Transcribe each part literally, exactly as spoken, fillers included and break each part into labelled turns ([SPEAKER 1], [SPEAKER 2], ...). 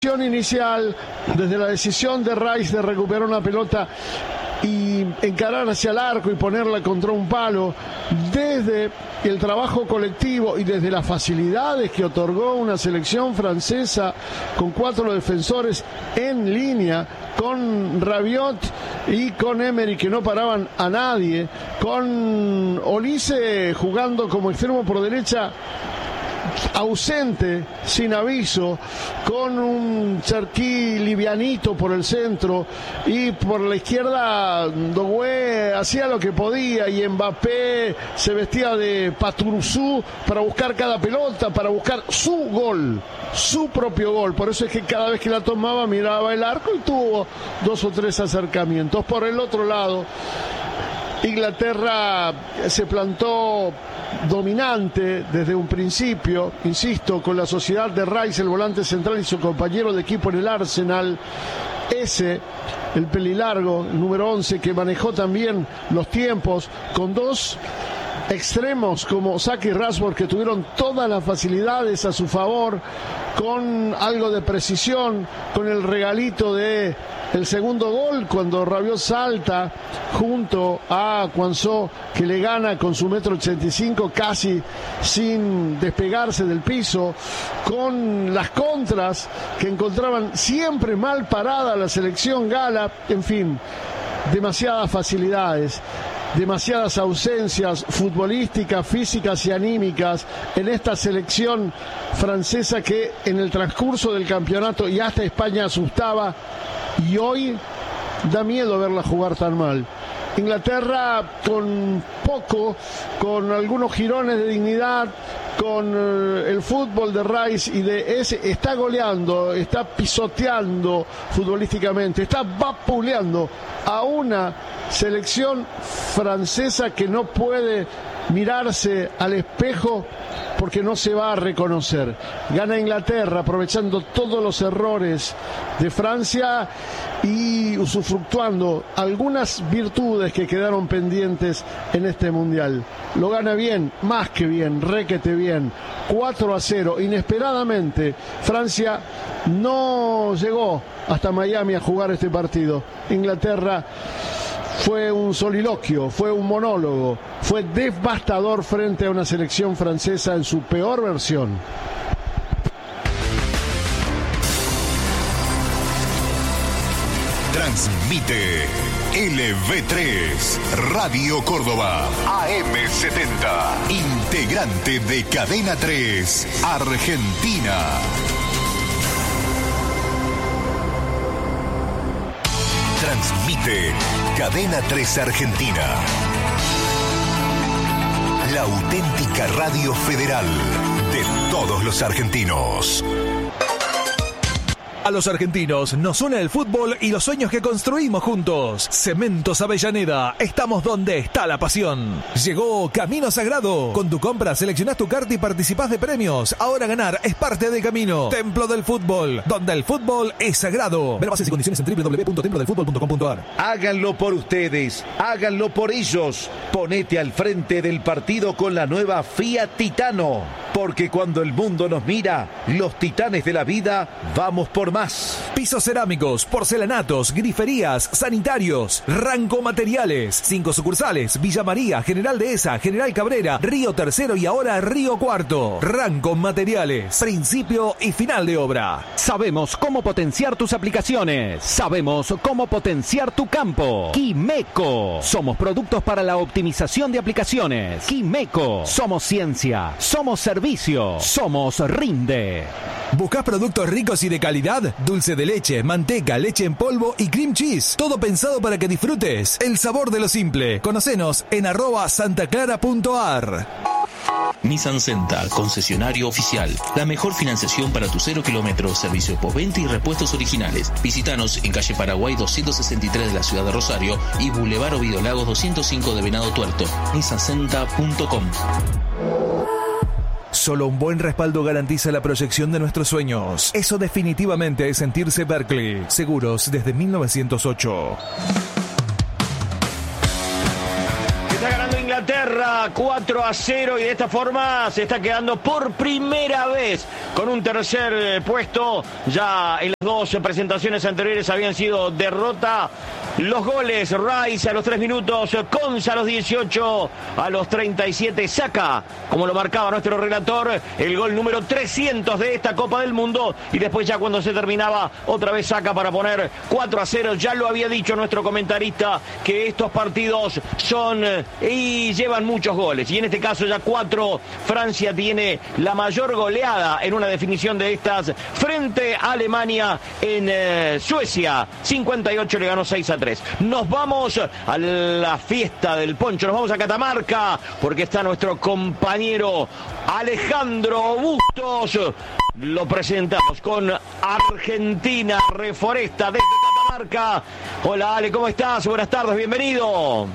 [SPEAKER 1] inicial, desde la decisión de Rice de recuperar una pelota y encarar hacia el arco y ponerla contra un palo, desde el trabajo colectivo y desde las facilidades que otorgó una selección francesa con cuatro defensores en línea, con Rabiot y con Emery que no paraban a nadie, con Olise jugando como extremo por derecha ausente, sin aviso, con un Cherki livianito por el centro y por la izquierda Doué hacía lo que podía y Mbappé se vestía de Paturuzú para buscar cada pelota, para buscar su gol, su propio gol. Por eso es que cada vez que la tomaba miraba el arco y tuvo dos o tres acercamientos. Por el otro lado, Inglaterra se plantó dominante desde un principio, insisto, con la sociedad de Rice, el volante central, y su compañero de equipo en el Arsenal, ese, el pelilargo, el número once, que manejó también los tiempos, con dos extremos como Saka y Rashford, que tuvieron todas las facilidades a su favor, con algo de precisión, con el regalito de el segundo gol cuando Rabiot salta junto a Quansó, que le gana con su metro ochenta y cinco casi sin despegarse del piso, con las contras que encontraban siempre mal parada la selección gala. En fin, demasiadas facilidades, demasiadas ausencias futbolísticas, físicas y anímicas en esta selección francesa que en el transcurso del campeonato y hasta España asustaba, y hoy da miedo verla jugar tan mal. Inglaterra con poco, con algunos jirones de dignidad, con eh, el fútbol de Rice y de ese, está goleando, está pisoteando futbolísticamente, está vapuleando a una selección francesa que no puede mirarse al espejo porque no se va a reconocer. Gana Inglaterra aprovechando todos los errores de Francia y usufructuando algunas virtudes que quedaron pendientes en este mundial. Lo gana bien, más que bien, requete bien, cuatro a cero. Inesperadamente Francia no llegó hasta Miami a jugar este partido. Inglaterra fue un soliloquio, fue un monólogo, fue devastador frente a una selección francesa en su peor versión.
[SPEAKER 2] Transmite L V tres, Radio Córdoba, A M setenta, integrante de Cadena tres, Argentina. Transmite Cadena tres Argentina, la auténtica radio federal de todos los argentinos.
[SPEAKER 3] A los argentinos nos une el fútbol y los sueños que construimos juntos. Cementos Avellaneda, estamos donde está la pasión. Llegó Camino Sagrado. Con tu compra seleccionás tu carta y participás de premios. Ahora ganar es parte del camino. Templo del Fútbol, donde el fútbol es sagrado. Ver bases y condiciones en doble u doble u doble u punto templo del fútbol punto com punto a r.
[SPEAKER 4] Háganlo por ustedes, háganlo por ellos. Ponete al frente del partido con la nueva Fiat Titano. Porque cuando el mundo nos mira, los titanes de la vida, vamos por más.
[SPEAKER 3] Pisos cerámicos, porcelanatos, griferías, sanitarios, Ranco Materiales. Cinco sucursales: Villa María, General Dehesa, General Cabrera, Río Tercero y ahora Río Cuarto. Ranco Materiales, principio y final de obra.
[SPEAKER 5] Sabemos cómo potenciar tus aplicaciones. Sabemos cómo potenciar tu campo. Quimeco. Somos productos para la optimización de aplicaciones. Quimeco. Somos ciencia. Somos servicio. Somos Rinde.
[SPEAKER 3] ¿Buscás productos ricos y de calidad? Dulce de leche, manteca, leche en polvo y cream cheese. Todo pensado para que disfrutes el sabor de lo simple. Conocenos en arroba santaclara punto ar.
[SPEAKER 6] Nissan Centa, concesionario oficial. La mejor financiación para tu cero kilómetros, servicio postventa y repuestos originales. Visítanos en calle Paraguay doscientos sesenta y tres de la ciudad de Rosario y Boulevard Ovidio Lagos doscientos cinco de Venado Tuerto. nissan centa punto com.
[SPEAKER 3] Solo un buen respaldo garantiza la proyección de nuestros sueños. Eso definitivamente es sentirse Berkeley. Seguros desde mil novecientos ocho.
[SPEAKER 1] Está ganando Inglaterra.
[SPEAKER 7] Inglaterra cuatro a cero y de esta forma se está quedando por primera vez con un tercer puesto. Ya en las dos presentaciones anteriores habían sido derrota. Los goles: Rice a los tres minutos, Konsa a los dieciocho, a los treinta y siete Saka, como lo marcaba nuestro relator, el gol número trescientos de esta Copa del Mundo, y después ya cuando se terminaba otra vez Saka para poner cuatro a cero. Ya lo había dicho nuestro comentarista que estos partidos son y llevan muchos goles, y en este caso ya cuatro. Francia tiene la mayor goleada en una definición de estas frente a Alemania en eh, Suecia, cincuenta y ocho le ganó seis a tres. Nos vamos a la fiesta del poncho, nos vamos a Catamarca porque está nuestro compañero Alejandro Bustos. Lo presentamos con Argentina Reforesta desde Catamarca. Hola Ale, ¿cómo estás? Buenas tardes, bienvenido.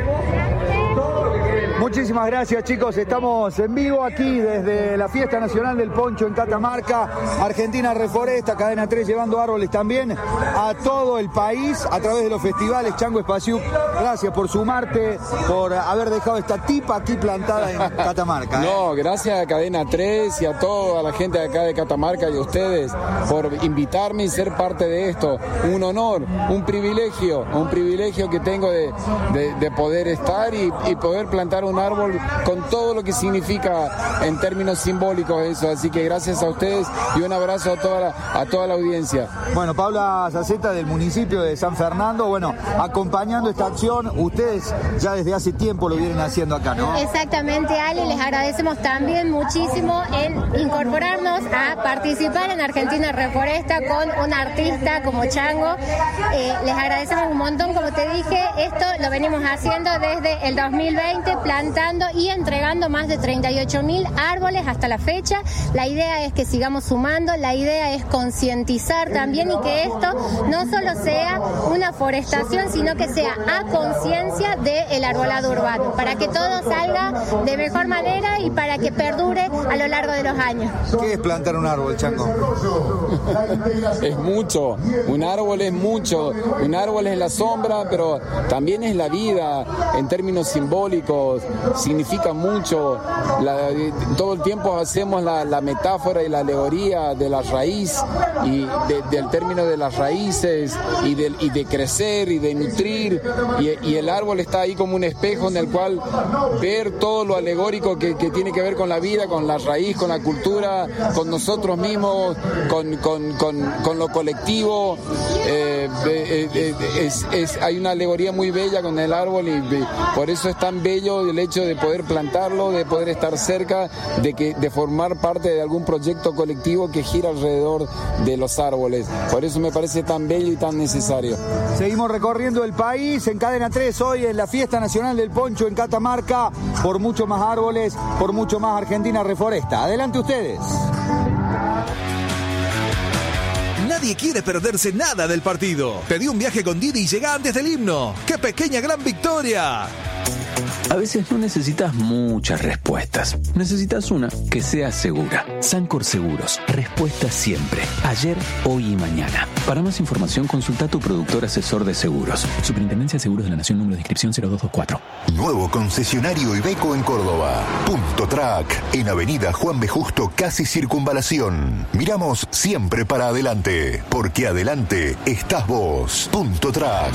[SPEAKER 8] Muchísimas gracias, chicos, estamos en vivo aquí desde la Fiesta Nacional del Poncho en Catamarca. Argentina Reforesta, Cadena tres llevando árboles también a todo el país a través de los festivales. Chango Espaciuc, gracias por sumarte, por haber dejado esta tipa aquí plantada en Catamarca, ¿eh?
[SPEAKER 9] No, gracias a Cadena tres y a toda la gente de acá de Catamarca y a ustedes por invitarme y ser parte de esto. Un honor, un privilegio, un privilegio que tengo de, de, de poder estar y, y poder plantar un árbol con todo lo que significa en términos simbólicos eso, así que gracias a ustedes y un abrazo a toda la, a toda la audiencia.
[SPEAKER 8] Bueno, Paula Zaceta del municipio de San Fernando, bueno, acompañando esta acción, ustedes ya desde hace tiempo lo vienen haciendo acá, ¿no?
[SPEAKER 10] Exactamente, Ale, les agradecemos también muchísimo en incorporarnos a participar en Argentina Reforesta con un artista como Chango. Eh, les agradecemos un montón, como te dije, esto lo venimos haciendo desde el dos mil veinte, plantando y entregando más de treinta y ocho mil árboles hasta la fecha. La idea es que sigamos sumando, la idea es concientizar también y que esto no solo sea una forestación, sino que sea a conciencia del arbolado urbano, para que todo salga de mejor manera y para que perdure a lo largo de los años.
[SPEAKER 8] ¿Qué es plantar un árbol, Chango?
[SPEAKER 9] Es mucho, un árbol es mucho, un árbol es la sombra, pero también es la vida en términos simbólicos. Significa mucho. La, todo el tiempo hacemos la, la metáfora y la alegoría de la raíz y de, del término de las raíces y de, y de crecer y de nutrir, y, y el árbol está ahí como un espejo en el cual ver todo lo alegórico que, que tiene que ver con la vida, con la raíz, con la cultura, con nosotros mismos, con, con, con, con lo colectivo. Eh, eh, eh, es, es, hay una alegoría muy bella con el árbol y eh, por eso es tan bello el hecho de poder plantarlo, de poder estar cerca, de que de formar parte de algún proyecto colectivo que gira alrededor de los árboles. Por eso me parece tan bello y tan necesario.
[SPEAKER 8] Seguimos recorriendo el país en Cadena tres hoy en la Fiesta Nacional del Poncho en Catamarca, por mucho más árboles, por mucho más Argentina Reforesta. Adelante ustedes.
[SPEAKER 3] Nadie quiere perderse nada del partido. Pedí un viaje con Didi y llega antes del himno. ¡Qué pequeña gran victoria!
[SPEAKER 6] A veces no necesitas muchas respuestas. Necesitas una que sea segura. Sancor Seguros. Respuesta siempre. Ayer, hoy y mañana. Para más información, consulta a tu productor asesor de seguros. Superintendencia de Seguros de la Nación, número de inscripción cero dos dos cuatro.
[SPEAKER 2] Nuevo concesionario Iveco en Córdoba. Punto Track. En Avenida Juan B. Justo, casi Circunvalación. Miramos siempre para adelante. Porque adelante estás vos. Punto Track.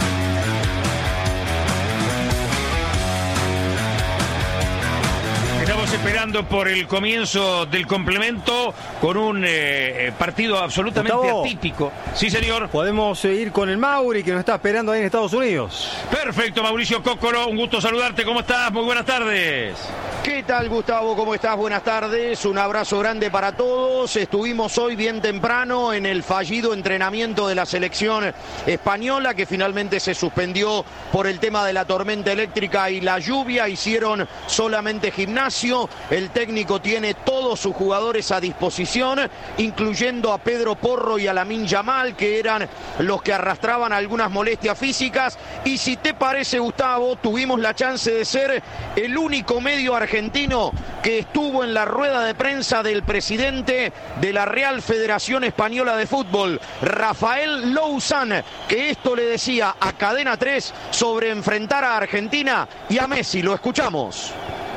[SPEAKER 7] Estamos esperando por el comienzo del complemento con un eh, partido absolutamente
[SPEAKER 11] Gustavo,
[SPEAKER 7] atípico. Sí, señor.
[SPEAKER 11] Podemos ir con el Mauri que nos está esperando ahí en Estados Unidos.
[SPEAKER 7] Perfecto, Mauricio Cóccolo, un gusto saludarte. ¿Cómo estás? Muy buenas tardes.
[SPEAKER 12] ¿Qué tal, Gustavo? ¿Cómo estás? Buenas tardes. Un abrazo grande para todos. Estuvimos hoy bien temprano en el fallido entrenamiento de la selección española, que finalmente se suspendió por el tema de la tormenta eléctrica y la lluvia. Hicieron solamente gimnasio. El técnico tiene todos sus jugadores a disposición, incluyendo a Pedro Porro y a Lamine Yamal, que eran los que arrastraban algunas molestias físicas. Y si te parece, Gustavo, tuvimos la chance de ser el único medio argentino argentino que estuvo en la rueda de prensa del presidente de la Real Federación Española de Fútbol, Rafael Louzán, que esto le decía a Cadena tres sobre enfrentar a Argentina y a Messi. Lo escuchamos.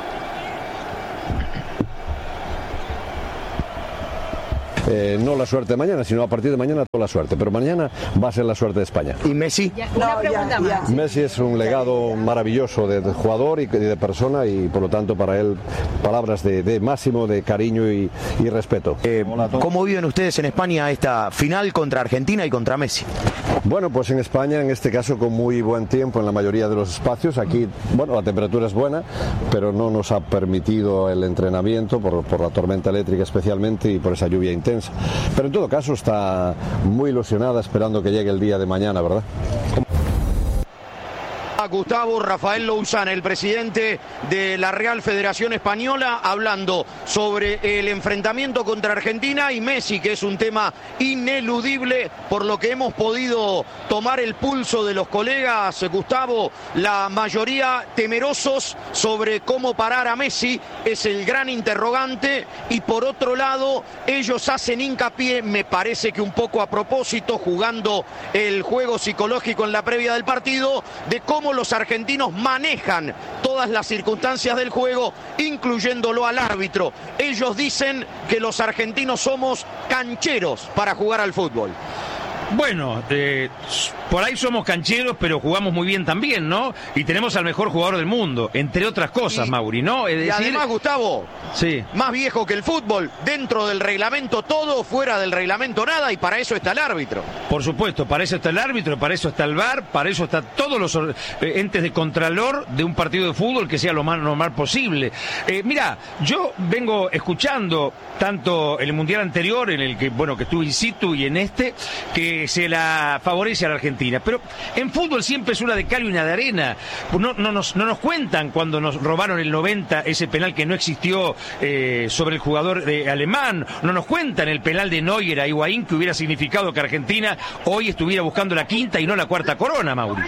[SPEAKER 13] Eh, no la suerte de mañana, sino a partir de mañana toda la suerte. Pero mañana va a ser la suerte de España.
[SPEAKER 12] ¿Y Messi?
[SPEAKER 14] Una pregunta más.
[SPEAKER 13] Messi es un legado maravilloso de, de jugador y de persona, y por lo tanto para él palabras de, de máximo de cariño y, y respeto.
[SPEAKER 12] Eh, ¿Cómo viven ustedes en España esta final contra Argentina y contra Messi?
[SPEAKER 13] Bueno, pues en España en este caso con muy buen tiempo en la mayoría de los espacios. Aquí, bueno, la temperatura es buena, pero no nos ha permitido el entrenamiento por, por la tormenta eléctrica especialmente y por esa lluvia intensa. Pero en todo caso está muy ilusionada esperando que llegue el día de mañana, ¿verdad?
[SPEAKER 12] Gustavo, Rafael Louzán, el presidente de la Real Federación Española, hablando sobre el enfrentamiento contra Argentina y Messi, que es un tema ineludible, por lo que hemos podido tomar el pulso de los colegas. Gustavo, la mayoría temerosos sobre cómo parar a Messi, es el gran interrogante, y por otro lado ellos hacen hincapié, me parece que un poco a propósito, jugando el juego psicológico en la previa del partido, de cómo los argentinos manejan todas las circunstancias del juego, incluyéndolo al árbitro. Ellos dicen que los argentinos somos cancheros para jugar al fútbol.
[SPEAKER 15] Bueno, eh, por ahí somos cancheros, pero jugamos muy bien también, ¿no? Y tenemos al mejor jugador del mundo, entre otras cosas, y, Mauri, ¿no? Es decir...
[SPEAKER 12] Y además, Gustavo,
[SPEAKER 15] sí,
[SPEAKER 12] más viejo que el fútbol, dentro del reglamento todo, fuera del reglamento nada, y para eso está el árbitro.
[SPEAKER 15] Por supuesto, para eso está el árbitro, para eso está el V A R, para eso están todos los entes de contralor de un partido de fútbol que sea lo más normal posible. Eh, mira, yo vengo escuchando tanto el Mundial anterior, en el que, bueno, que estuve in situ, y en este, que se la favorece a la Argentina, pero en fútbol siempre es una de cal y una de arena. No, no, nos, no nos cuentan cuando nos robaron el noventa ese penal que no existió eh, sobre el jugador de alemán, no nos cuentan el penal de Neuer a Higuaín, que hubiera significado que Argentina hoy estuviera buscando la quinta y no la cuarta corona, Mauri.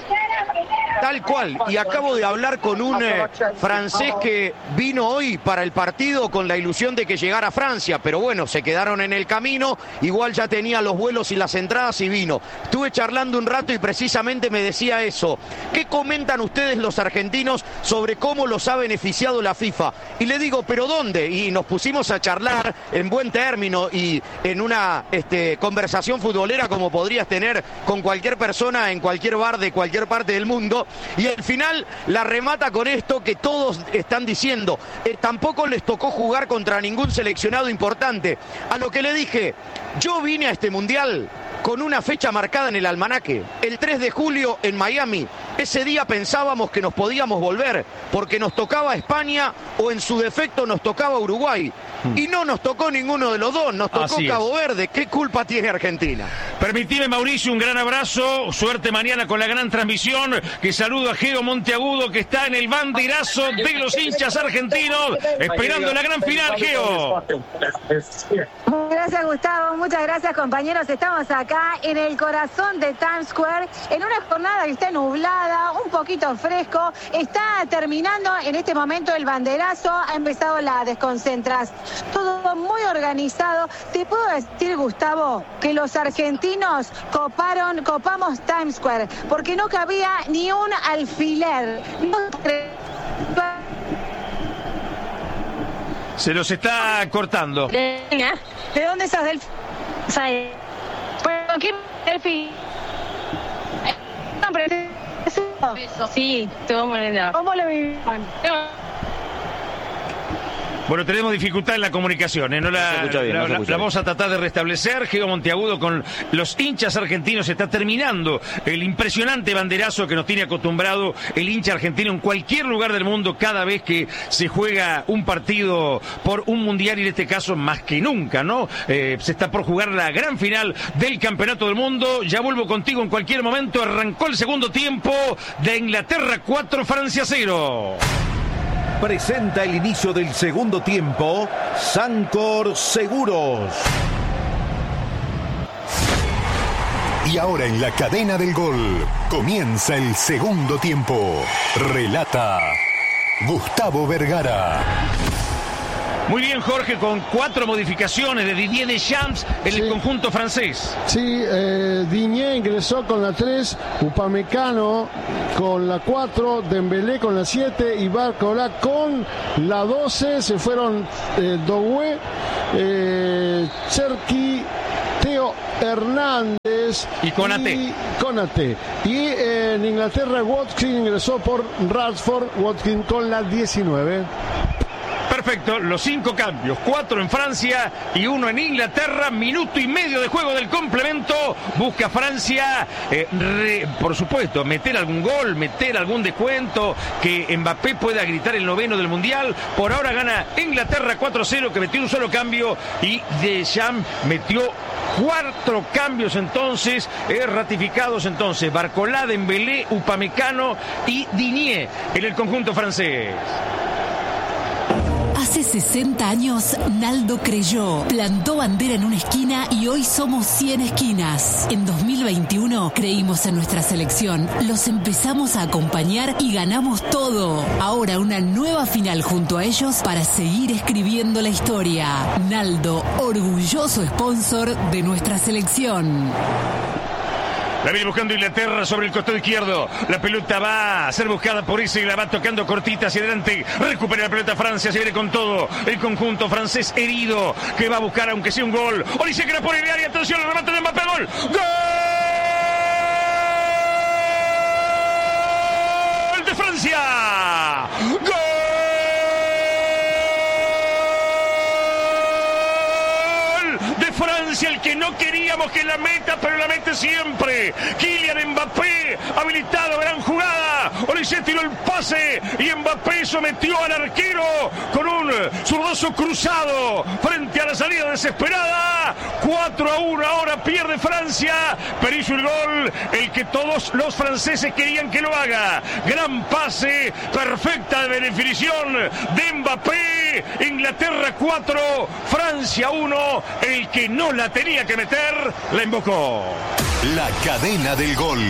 [SPEAKER 12] Tal cual, y acabo de hablar con un eh, francés que vino hoy para el partido con la ilusión de que llegara a Francia, pero bueno, se quedaron en el camino, igual ya tenía los vuelos y las entradas y vino. Estuve charlando un rato y precisamente me decía eso. ¿Qué comentan ustedes los argentinos sobre cómo los ha beneficiado la FIFA? Y le digo, ¿pero dónde? Y nos pusimos a charlar en buen término y en una este, conversación futbolera como podrías tener con cualquier persona en cualquier bar de cualquier parte del mundo. Y al final la remata con esto que todos están diciendo. Eh, tampoco les tocó jugar contra ningún seleccionado importante. A lo que le dije, yo vine a este mundial con una fecha marcada en el almanaque, el tres de julio en Miami. Ese día pensábamos que nos podíamos volver, porque nos tocaba España o en su defecto nos tocaba Uruguay. Y no nos tocó ninguno de los dos, nos tocó
[SPEAKER 15] Así
[SPEAKER 12] Cabo
[SPEAKER 15] es.
[SPEAKER 12] Verde. ¿Qué culpa tiene Argentina?
[SPEAKER 15] Permitime, Mauricio, un gran abrazo, suerte mañana con la gran transmisión, que saludo a Geo Monteagudo, que está en el banderazo de los hinchas argentinos, esperando la gran final, Geo.
[SPEAKER 14] Gracias, Gustavo, muchas gracias, compañeros. Estamos acá en el corazón de Times Square, en una jornada que está nublada, un poquito fresco. Está terminando en este momento el banderazo, ha empezado la desconcentración. Todo muy organizado. Te puedo decir, Gustavo, que los argentinos coparon, copamos Times Square, porque no cabía ni un alfiler. No...
[SPEAKER 15] Se los está cortando.
[SPEAKER 14] ¿De dónde sos, Delfi? ¿Por qué, Delfi? Sí, estuvo muy lindo. ¿Cómo lo vivieron?
[SPEAKER 15] Bueno, tenemos dificultad en la comunicación, ¿eh? No la,
[SPEAKER 12] bien,
[SPEAKER 15] la,
[SPEAKER 12] no
[SPEAKER 15] la, la vamos a tratar de restablecer. Geo Monteagudo con los hinchas argentinos está terminando el impresionante banderazo que nos tiene acostumbrado el hincha argentino en cualquier lugar del mundo cada vez que se juega un partido por un mundial, y en este caso más que nunca, ¿no? Eh, se está por jugar la gran final del Campeonato del Mundo. Ya vuelvo contigo en cualquier momento. Arrancó el segundo tiempo de Inglaterra cuatro, Francia cero.
[SPEAKER 4] Presenta el inicio del segundo tiempo Sancor Seguros.
[SPEAKER 2] Y ahora en la cadena del gol comienza el segundo tiempo. Relata Gustavo Vergara.
[SPEAKER 15] Muy bien, Jorge, con cuatro modificaciones de Didier Deschamps en sí. el conjunto francés.
[SPEAKER 1] Sí, eh, Digne ingresó con la tres, Upamecano con la cuatro, Dembélé con la siete y Barcola con la doce. Se fueron eh, Doué, eh, Cherki, Theo Hernández
[SPEAKER 15] y Konaté.
[SPEAKER 1] Y, Konaté. y eh, en Inglaterra Watkins ingresó por Rashford, Watkins con la diecinueve.
[SPEAKER 15] Perfecto, los cinco cambios, cuatro en Francia y uno en Inglaterra, minuto y medio de juego del complemento, busca Francia, eh, re, por supuesto, meter algún gol, meter algún descuento, que Mbappé pueda gritar el noveno del Mundial. Por ahora gana Inglaterra cuatro cero, que metió un solo cambio, y Deschamps metió cuatro cambios entonces, eh, ratificados entonces, Barcola, Dembélé, Upamecano y Digne en el conjunto francés.
[SPEAKER 16] Hace sesenta años, Naldo creyó, plantó bandera en una esquina y hoy somos cien esquinas. En dos mil veintiuno creímos en nuestra selección, los empezamos a acompañar y ganamos todo. Ahora una nueva final junto a ellos para seguir escribiendo la historia. Naldo, orgulloso sponsor de nuestra selección.
[SPEAKER 15] La viene buscando Inglaterra sobre el costado izquierdo. La pelota va a ser buscada por ese y la va tocando cortita hacia adelante. Recupera la pelota Francia, se viene con todo. El conjunto francés herido, que va a buscar aunque sea un gol. Olise que la pone en el área. Atención, el remate de Mbappé. Gol. ¡Gol de Francia! ¡Gol! Francia, el que no queríamos que la meta, pero la mete siempre. Kylian Mbappé, habilitado, gran jugada. Olise tiró el pase y Mbappé sometió al arquero con un zurdazo cruzado frente a la salida desesperada. cuatro a uno ahora pierde Francia, pero hizo el gol el que todos los franceses querían que lo haga. Gran pase, perfecta definición de Mbappé. Inglaterra cuatro, Francia uno. El que no la tenía que meter, la invocó.
[SPEAKER 2] La cadena del gol.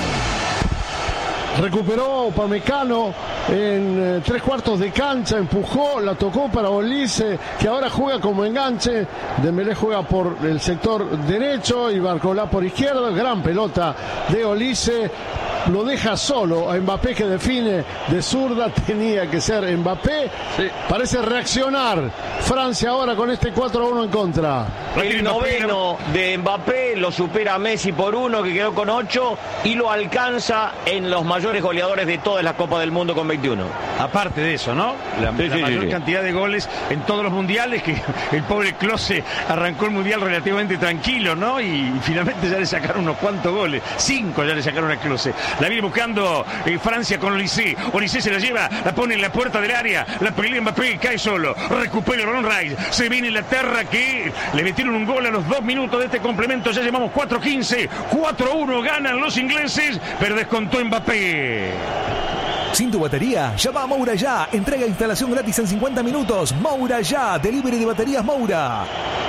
[SPEAKER 1] Recuperó Upamecano en eh, tres cuartos de cancha, empujó, la tocó para Olise, que ahora juega como enganche. Dembélé juega por el sector derecho y Barcola por izquierda. Gran pelota de Olise. Lo deja solo a Mbappé, que define de zurda. Tenía que ser Mbappé. Sí. Parece reaccionar Francia ahora con este cuatro a uno en contra.
[SPEAKER 7] El noveno de Mbappé lo supera Messi por uno, que quedó con ocho, y lo alcanza en los mayores goleadores de todas las Copas del Mundo con veintiuno.
[SPEAKER 15] Aparte de eso, ¿no? La,
[SPEAKER 7] sí,
[SPEAKER 15] la
[SPEAKER 7] sí,
[SPEAKER 15] mayor
[SPEAKER 7] sí.
[SPEAKER 15] cantidad de goles en todos los mundiales, que el pobre Klose arrancó el mundial relativamente tranquilo, ¿no? Y finalmente ya le sacaron unos cuantos goles. Cinco ya le sacaron a Klose. La viene buscando eh, Francia con Olise. Olise se la lleva, la pone en la puerta del área, la pelea Mbappé, cae solo, recupera el balón Rice. Se viene Inglaterra, que le metieron un gol a los dos minutos de este complemento. Ya llevamos cuatro quince, cuatro uno ganan los ingleses, pero descontó Mbappé.
[SPEAKER 3] Sin tu batería, llama a Moura Ya. Entrega e instalación gratis en cincuenta minutos. Moura Ya, delivery de baterías Moura.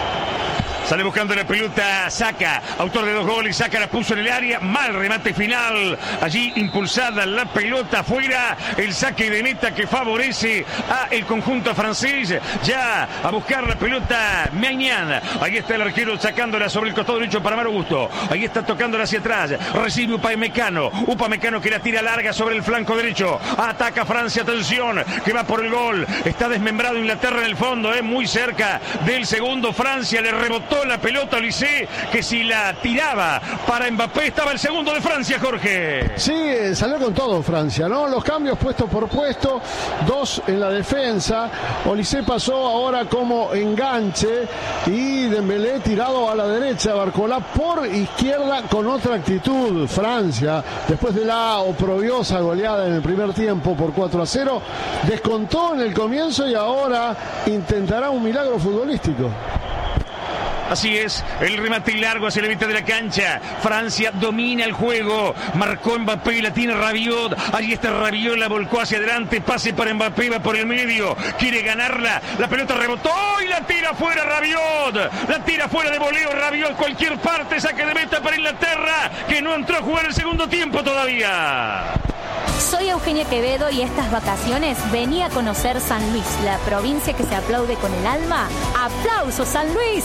[SPEAKER 15] Sale buscando la pelota Saka, autor de dos goles. Saka la puso en el área, mal remate final. Allí impulsada la pelota afuera. El saque de meta que favorece a el conjunto francés. Ya a buscar la pelota Maignan. Ahí está el arquero sacándola sobre el costado derecho para Mar Augusto. Ahí está tocándola hacia atrás. Recibe Upamecano. Upamecano que la tira larga sobre el flanco derecho. Ataca Francia, atención, que va por el gol. Está desmembrado Inglaterra en el fondo, eh, muy cerca del segundo. Francia le rebotó la pelota a Olise, que si la tiraba para Mbappé estaba el segundo de Francia, Jorge.
[SPEAKER 1] Sí, salió con todo Francia, ¿no? Los cambios puesto por puesto, dos en la defensa. Olise pasó ahora como enganche y Dembélé tirado a la derecha, Barcola por izquierda con otra actitud. Francia, después de la oprobiosa goleada en el primer tiempo por cuatro a cero, descontó en el comienzo y ahora intentará un milagro futbolístico.
[SPEAKER 15] Así es, el remate largo hacia la mitad de la cancha. Francia domina el juego. Marcó Mbappé, la tiene Rabiot. Allí está Rabiot, la volcó hacia adelante. Pase para Mbappé, va por el medio. Quiere ganarla. La pelota rebotó y la tira fuera Rabiot. La tira fuera de voleo Rabiot. Cualquier parte, saque de meta para Inglaterra, que no entró a jugar el segundo tiempo todavía.
[SPEAKER 17] Soy Eugenia Quevedo y estas vacaciones venía a conocer San Luis, la provincia que se aplaude con el alma. ¡Aplausos, San Luis!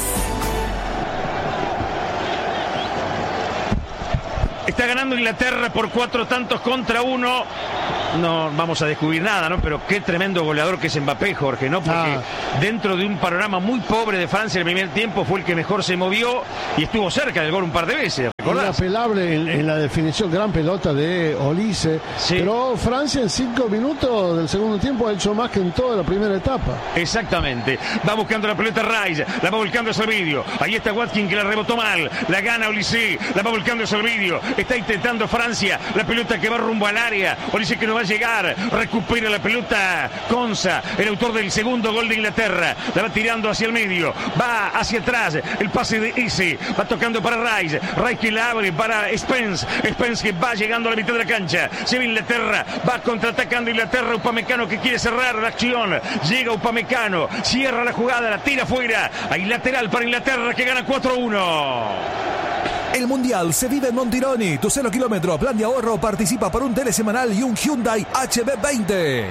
[SPEAKER 15] Está ganando Inglaterra por cuatro tantos contra uno. No vamos a descubrir nada, ¿no? Pero qué tremendo goleador que es Mbappé, Jorge, ¿no? Porque ah. dentro de un panorama muy pobre de Francia en el primer tiempo fue el que mejor se movió y estuvo cerca del gol un par de veces. ¿Recordás?
[SPEAKER 1] Inapelable en, en la definición, gran pelota de Olise. Sí. Pero Francia en cinco minutos del segundo tiempo ha hecho más que en toda la primera etapa.
[SPEAKER 15] Exactamente. Va buscando la pelota Rice, la va volcando a Servideo. Ahí está Watkins que la rebotó mal. La gana Olise, la va volcando a Servideo. Está intentando Francia, la pelota que va rumbo al área. Olise que no va a llegar, recupera la pelota Konsa, el autor del segundo gol de Inglaterra. La va tirando hacia el medio, va hacia atrás. El pase de Eze, va tocando para Rice. Rice que la abre para Spence. Spence que va llegando a la mitad de la cancha. Se ve Inglaterra, va contraatacando Inglaterra. Upamecano que quiere cerrar la acción. Llega Upamecano, cierra la jugada, la tira fuera. Hay lateral para Inglaterra que gana cuatro a uno.
[SPEAKER 3] El Mundial se vive en Montironi. Tu cero kilómetro plan de ahorro participa por un tele semanal y un Hyundai H B veinte.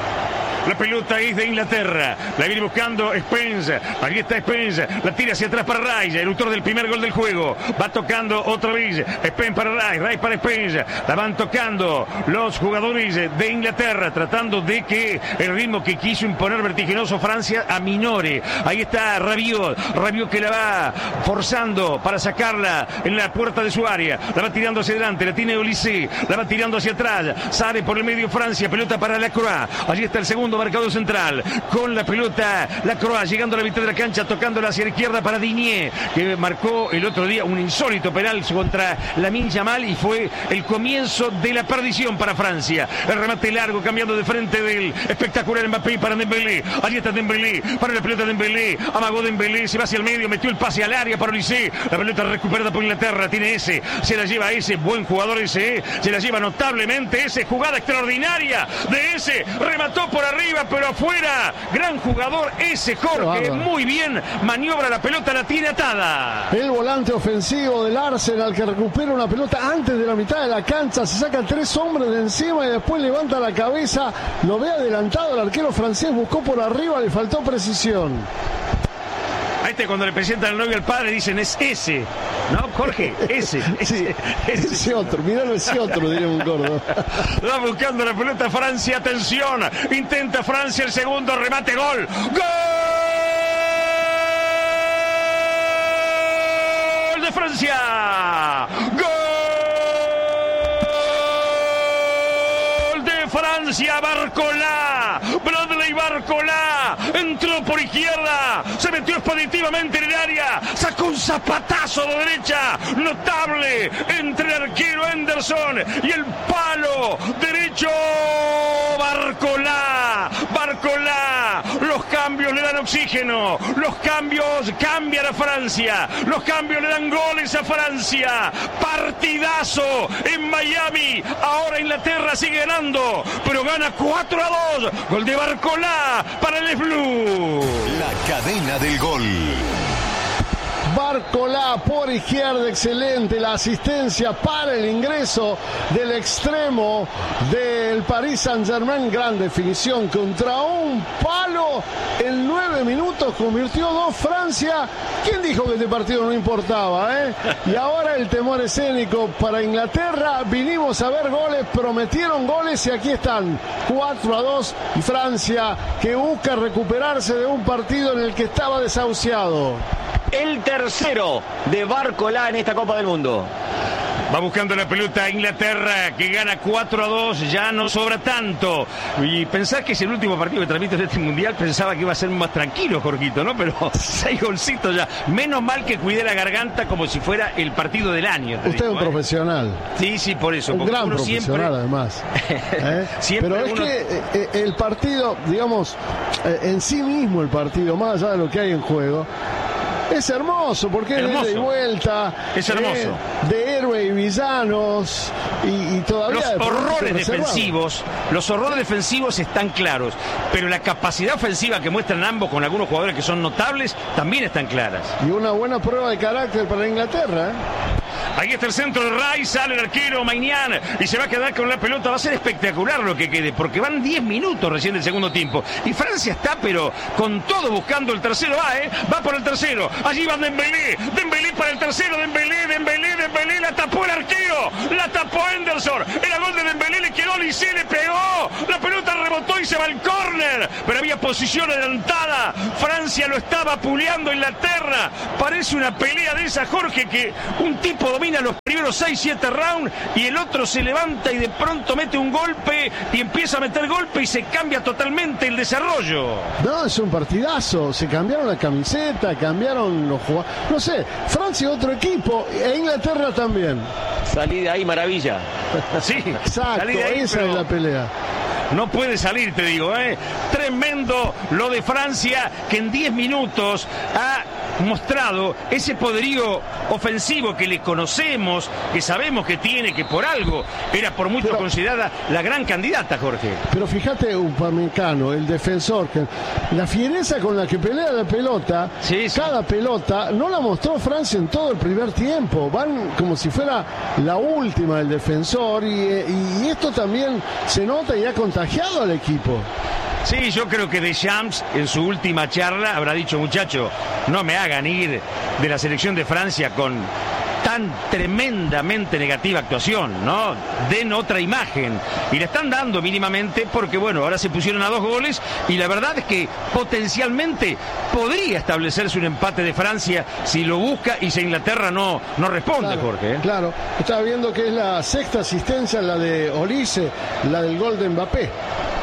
[SPEAKER 15] La pelota es de Inglaterra. La viene buscando Spence. Ahí está Spence. La tira hacia atrás para Rice, el autor del primer gol del juego. Va tocando otra vez. Spence para Rice. Rice para Spence. La van tocando los jugadores de Inglaterra, tratando de que el ritmo que quiso imponer vertiginoso Francia aminore. Ahí está Rabiot. Rabiot que la va forzando para sacarla en la puerta de su área. La va tirando hacia adelante. La tiene Olise. La va tirando hacia atrás. Sale por el medio Francia. Pelota para Lacroix. Allí está el segundo marcador central con la pelota Lacroix llegando a la mitad de la cancha, tocándola hacia la izquierda para Digne, que marcó el otro día un insólito penal contra Lamine Yamal y fue el comienzo de la perdición para Francia. El remate largo cambiando de frente del espectacular Mbappé para Dembélé. Allí está Dembélé, para la pelota Dembélé, amagó Dembélé, se va hacia el medio, metió el pase al área para Olise. La pelota recuperada por Inglaterra, tiene ese, se la lleva ese, buen jugador ese, se la lleva notablemente ese, jugada extraordinaria de ese, remató por arriba pero afuera, gran jugador ese Jorge, muy bien, maniobra la pelota, la tiene atada.
[SPEAKER 1] El volante ofensivo del Arsenal que recupera una pelota antes de la mitad de la cancha, se saca tres hombres de encima y después levanta la cabeza, lo ve adelantado el arquero francés, buscó por arriba, le faltó precisión.
[SPEAKER 15] A este cuando le presentan al novio al padre dicen es ese, ¿no, Jorge? Ese, ese,
[SPEAKER 1] sí, ese. ese otro, miralo ese otro, diría un gordo.
[SPEAKER 15] Va buscando la pelota Francia, atención, intenta Francia el segundo remate, gol, gol de Francia, gol de Francia, Barcola, Bradley Barcola, entró por izquierda, se metió expeditivamente en el área, sacó un zapatazo de derecha, notable, entre el arquero Henderson y el palo derecho, Barcola, Barcola, los cambios le dan oxígeno, los cambios cambian a Francia, los cambios le dan goles a Francia, partidazo en Miami, ahora Inglaterra sigue ganando, pero gana cuatro a dos, gol de Barcola para el Blue.
[SPEAKER 2] La cadena del gol.
[SPEAKER 1] Barcola por izquierda, excelente la asistencia para el ingreso del extremo del Paris Saint-Germain, gran definición contra un palo en nueve minutos, convirtió dos Francia. ¿Quién dijo que este partido no importaba, eh? Y ahora el temor escénico para Inglaterra, vinimos a ver goles, prometieron goles y aquí están, cuatro a dos, Francia que busca recuperarse de un partido en el que estaba desahuciado.
[SPEAKER 7] El tercero de Barcola en esta Copa del Mundo.
[SPEAKER 15] Va buscando la pelota Inglaterra que gana cuatro a dos, ya no sobra tanto. Y pensar que es el último partido que transmite en este mundial, pensaba que iba a ser más tranquilo, Jorgito, ¿no? Pero seis golcitos ya. Menos mal que cuidé la garganta como si fuera el partido del año.
[SPEAKER 1] Usted digo, es un ¿eh? profesional.
[SPEAKER 15] Sí, sí, por eso.
[SPEAKER 1] Un gran profesional, siempre... además. ¿Eh? Pero es uno... que eh, el partido, digamos, eh, en sí mismo el partido, más allá de lo que hay en juego, es hermoso, porque hermoso. Es de ida y vuelta.
[SPEAKER 15] Es hermoso.
[SPEAKER 1] Eh, de héroe y villanos. Y, y todavía.
[SPEAKER 15] Los horrores defensivos. Los horrores defensivos están claros. Pero la capacidad ofensiva que muestran ambos con algunos jugadores que son notables también están claras.
[SPEAKER 1] Y una buena prueba de carácter para Inglaterra, ¿eh?
[SPEAKER 15] Ahí está el centro de Rice, sale el arquero Maignan y se va a quedar con la pelota. Va a ser espectacular lo que quede, porque van diez minutos recién del segundo tiempo. Y Francia está, pero con todo buscando el tercero. Va, ¿eh? Va por el tercero. Allí va Dembélé. Dembélé para el tercero. Dembélé, Dembélé, Dembélé. La tapó el arquero. La tapó Henderson. Era gol de Dembélé. Le quedó Olise, le pegó. La pelota rebotó y se va al córner. Pero había posición adelantada. Francia lo estaba puleando Inglaterra. Parece una pelea de esa, Jorge, que un tipo domina los primeros seis siete rounds y el otro se levanta y de pronto mete un golpe y empieza a meter golpe y se cambia totalmente el desarrollo.
[SPEAKER 1] No, es un partidazo. Se cambiaron la camiseta, cambiaron los jugadores. No sé, Francia otro equipo e Inglaterra también.
[SPEAKER 7] Salí de ahí, maravilla.
[SPEAKER 15] Sí,
[SPEAKER 1] exacto,
[SPEAKER 15] salí de ahí,
[SPEAKER 1] esa
[SPEAKER 15] pero...
[SPEAKER 1] es la pelea.
[SPEAKER 15] No puede salir, te digo, ¿eh? Tremendo lo de Francia, que en diez minutos ha mostrado ese poderío ofensivo que le conocemos, que sabemos que tiene, que por algo era por mucho pero, considerada la gran candidata, Jorge.
[SPEAKER 1] Pero fíjate, Upamecano, el defensor, que la fiereza con la que pelea la pelota, sí, sí. cada pelota, no la mostró Francia en todo el primer tiempo. Van como si fuera la última del defensor y, y esto también se nota y ha contagiado al equipo.
[SPEAKER 15] Sí, yo creo que Deschamps en su última charla habrá dicho, muchacho, no me hagan ir de la selección de Francia con tan tremendamente negativa actuación, ¿no? Den otra imagen. Y le están dando mínimamente porque, bueno, ahora se pusieron a dos goles y la verdad es que potencialmente podría establecerse un empate de Francia si lo busca y si Inglaterra no, no responde,
[SPEAKER 1] claro,
[SPEAKER 15] Jorge. ¿eh?
[SPEAKER 1] Claro, estaba viendo que es la sexta asistencia, la de Olise, la del gol de Mbappé.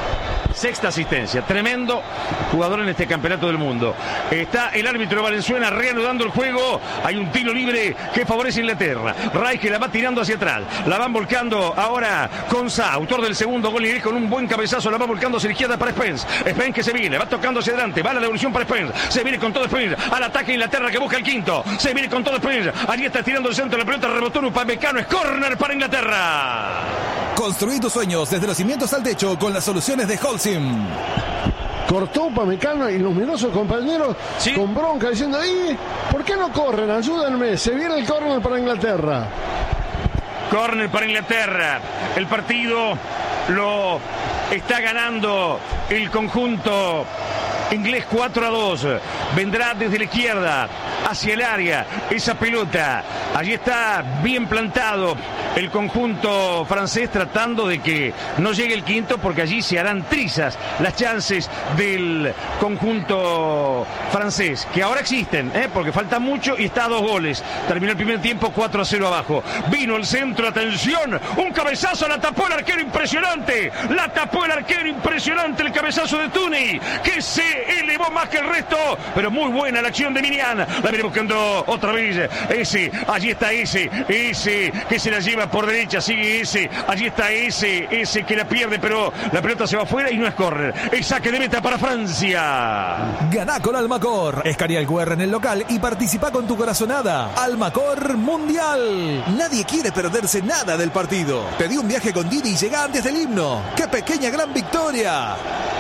[SPEAKER 15] Sexta asistencia, tremendo jugador en este campeonato del mundo. Está el árbitro Valenzuela reanudando el juego. Hay un tiro libre que favorece a Inglaterra. Rice que la va tirando hacia atrás. La van volcando ahora con Sa, autor del segundo gol y con un buen cabezazo. La va volcando hacia la izquierda para Spence. Spence que se viene, va tocando hacia adelante. Va la devolución para Spence. Se viene con todo Spence. Al ataque Inglaterra que busca el quinto. Se viene con todo Spence. Allí está tirando el centro. La pelota rebotó en Upamecano. Es córner para Inglaterra.
[SPEAKER 3] Construí tus sueños desde los cimientos al techo con las soluciones de Holcim.
[SPEAKER 1] Cortó Upamecano y los numerosos compañeros ¿Sí? con bronca diciendo, ¿y por qué no corren? Ayúdenme, se viene el córner para Inglaterra.
[SPEAKER 15] Córner para Inglaterra. El partido lo está ganando el conjunto inglés cuatro a dos. Vendrá desde la izquierda hacia el área esa pelota. Allí está bien plantado el conjunto francés tratando de que no llegue el quinto porque allí se harán trizas las chances del conjunto francés, que ahora existen, ¿eh? porque falta mucho y está a dos goles. Terminó el primer tiempo cuatro a cero abajo. Vino el centro, atención, un cabezazo, la tapó el arquero impresionante. La tapó el arquero impresionante, el cabezazo de Tuni, que se elevó más que el resto, pero muy buena la acción de Minian. La viene buscando otra vez ese, allí está ese, ese que se la lleva por derecha, sigue ese, allí está ese, ese que la pierde, pero la pelota se va afuera y no es córner. El saque de meta para Francia.
[SPEAKER 3] Ganá con Almacor. Escaneá el cu erre en el local y participa con tu corazonada. Almacor Mundial. Nadie quiere perderse nada del partido. Pedí un viaje con Didi y llegá antes del himno. ¡Qué pequeña gran victoria!